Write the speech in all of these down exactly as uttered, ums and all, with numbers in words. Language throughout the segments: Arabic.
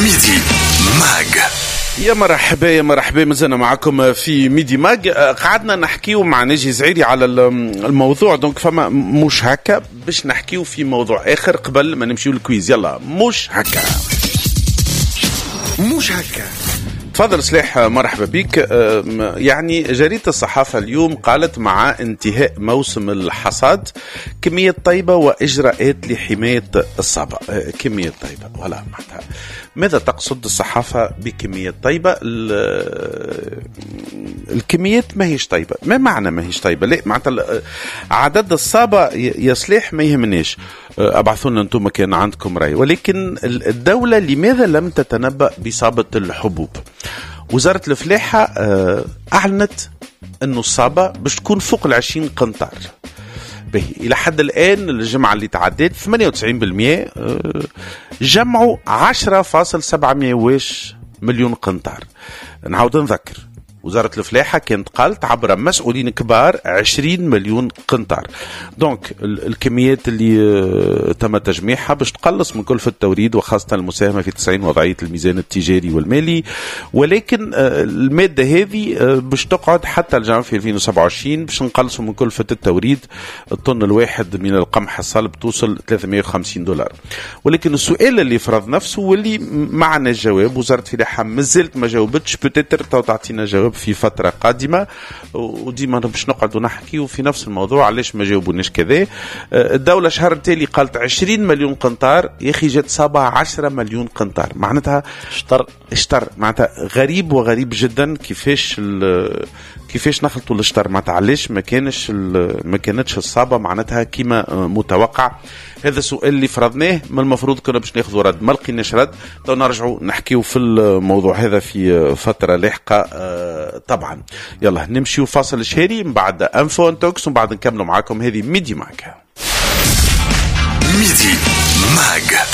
ميدي ماغ. يا مرحبا يا مرحبا، مازلنا معكم في ميدي ماغ. قعدنا نحكيو مع ناجي زعيري على الموضوع، دونك فما مش هكا باش نحكيو في موضوع اخر قبل ما نمشيو للكويز. يلا مش هكا مش هكا. تفضل سلاح، مرحبا بك. يعني جريدة الصحافة اليوم قالت مع انتهاء موسم الحصاد كمية طيبة وإجراءات لحماية الصابة. كمية طيبة ولا معناتها ماذا تقصد الصحافة بكمية طيبة؟ الكميات ما هيش طيبة. ما معنى ما هيش طيبة؟ لا معناتها عدد الصابة يا سلاح ما يهمناش، أبعثونا أنتم كان عندكم رأي، ولكن الدولة لماذا لم تتنبأ بصابة الحبوب؟ وزارة الفلاحة أعلنت أنه الصابة باش تكون فوق العشرين قنطار. به إلى حد الآن الجمعة اللي تعدت ثمانية وتسعين بالمئة جمعوا عشرة فاصل سبعمية واش مليون قنطار. نعاود نذكر، وزارة الفلاحة كانت قالت عبر مسؤولين كبار عشرين مليون قنطار. دونك الكميات اللي تم تجميعها باش تقلص من كلفة التوريد، وخاصة المساهمة في تسعين وضعية الميزان التجاري والمالي، ولكن المادة هذه باش تقعد حتى الجمع في ألفين وسبعة وعشرين باش نقلصوا من كلفة التوريد. الطن الواحد من القمح الصلب توصل ثلاثمية وخمسين دولار. ولكن السؤال اللي فرض نفسه واللي معنا الجواب، وزارة الفلاحة مازالت ما جاوبتش، بتتر تو تعطينا جواب في فترة قادمة، وديما باش نقعد ونحكي وفي نفس الموضوع علاش ما جاوبوناش كذا. الدولة شهر تالي قالت عشرين مليون قنطار، يا أخي جات صابة عشرة مليون قنطار، معناتها اشتر اشتر معناتها غريب وغريب جدا. كيفاش كيفاش نخلطوا الاشتر؟ معناتها علاش ما كانش ما كانتش الصابة معناتها كيما متوقع؟ هذا السؤال اللي فرضناه، من المفروض كنا باش ناخذوا رد، ما لقيناش رد. تو نرجعوا نحكيو في الموضوع هذا في فترة لاحقة طبعا. يلا نمشيو فاصل شهري، من بعد انفو انتوكس، ومن بعد نكملوا معاكم. هذه ميدي ماغ. ميدي ماغ.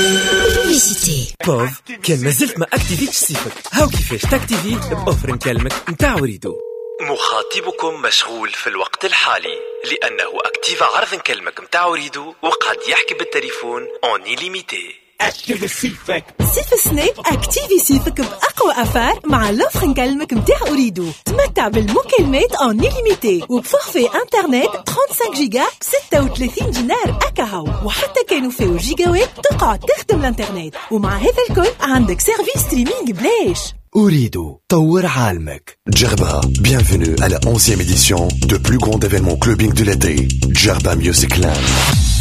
بوف كان مازلت ما اكتيفيتش صيفك، هاو كيفاش تاكتيفي بأوفر نكلمك نتاع وريدو. مخاطبكم مشغول في الوقت الحالي لأنه أكتيف عرض نكلمك متاع وريدو وقد يحكي بالتليفون اوني ليميتي. اكتيفي صيفك صيف السناب، اكتيفي صيفك بأقوى أفار مع لوفر نكلمك متاع أريدو. تمتع بالمكالمات اون ليميتي وبفورفي انترنت خمسة وثلاثين جيجا ب ستة وثلاثين دينار أكاهو، وحتى كانوا فيه جيجاوات تقعد تخدم الانترنت. ومع هذا الكل عندك سيرفيس ستريمينج بلاش. أريدو طور عالمك. Djerba, bienvenue à la onzième édition de plus grand événement clubbing de l'été, Djerba Music Land.